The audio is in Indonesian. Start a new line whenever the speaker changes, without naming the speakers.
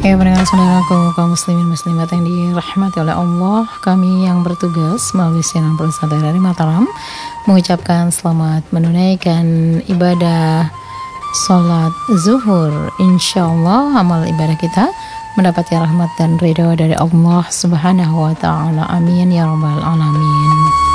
Ya, pendengar saudaraku, kaum muslimin muslimat yang dirahmati oleh Allah, kami yang bertugas melalui siaran Persada dari Mataram mengucapkan selamat menunaikan ibadah sholat zuhur. Insya Allah amal ibadah kita mendapati rahmat dan ridho dari Allah Subhanahu wa Ta'ala. Amin ya Rabbal Alamin.